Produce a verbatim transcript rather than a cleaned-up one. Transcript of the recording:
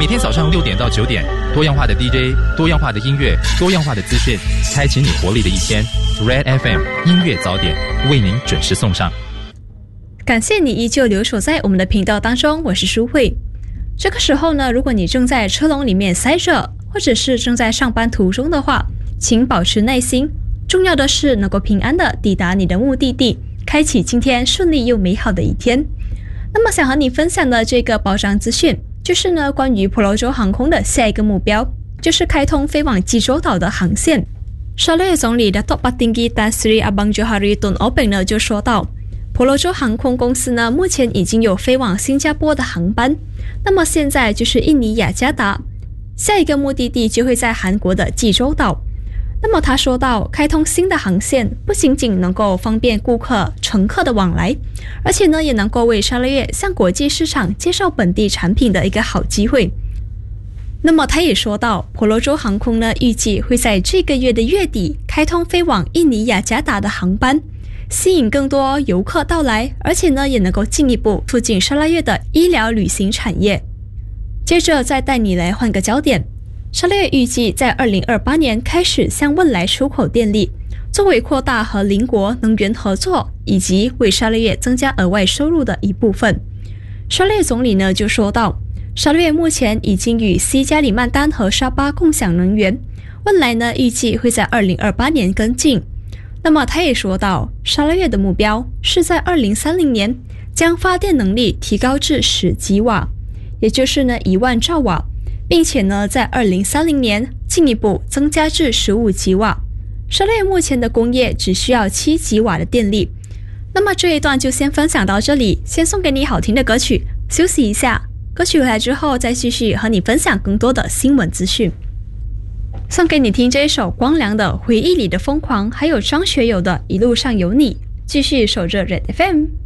每天早上六点到九点，多样化的 D J， 多样化的音乐，多样化的资讯，开启你活力的一天。Red F M 音乐早点为您准时送上。 感谢你依旧留守在我们的频道当中，我是舒慧。这个时候呢，如果你正在车龙里面塞着，或者是正在上班途中的话，请保持耐心。重要的是能够平安的抵达你的目的地，开启今天顺利又美好的一天。那么想和你分享的这个保障资讯，就是呢关于婆罗洲航空的下一个目标，就是开通飞往济州岛的航线。沙拉越总理Datuk Patinggi Tan Sri Abang Johari Tun Openg 呢就说到，婆罗洲航空公司呢目前已经有飞往新加坡的航班，那么现在就是印尼雅加达，下一个目的地就会在韩国的济州岛。那么他说到，开通新的航线不仅仅能够方便顾客、乘客的往来，而且呢也能够为沙拉越向国际市场介绍本地产品的一个好机会。那么他也说到，婆罗洲航空呢预计会在这个月的月底开通飞往印尼雅加达的航班，吸引更多游客到来，而且呢也能够进一步促进沙拉越的医疗旅行产业。接着再带你来换个焦点，沙拉越预计在二零二八年开始向汶莱出口电力，作为扩大和邻国能源合作以及为沙拉越增加额外收入的一部分。沙拉越总理呢就说到，沙拉越目前已经与西加里曼丹和沙巴共享能源，汶莱呢预计会在二零二八年跟进。那么他也说到，沙拉越的目标是在二零三零年将发电能力提高至十吉瓦，也就是呢一万兆瓦，并且呢在二零三零年进一步增加至十五吉瓦。沙拉越目前的工业只需要七吉瓦的电力。那么这一段就先分享到这里，先送给你好听的歌曲，休息一下，歌曲回来之后再继续和你分享更多的新闻资讯。送给你听这一首光良的《回忆里的疯狂》，还有张学友的《一路上有你》，继续守着 Red F M。